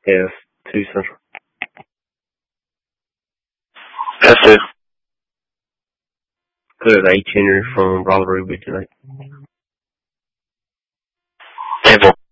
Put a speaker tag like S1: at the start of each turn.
S1: Yes, 2 Central.
S2: Yes, 2.
S1: Good, H. Henry from Brother Ruby tonight.
S2: Table.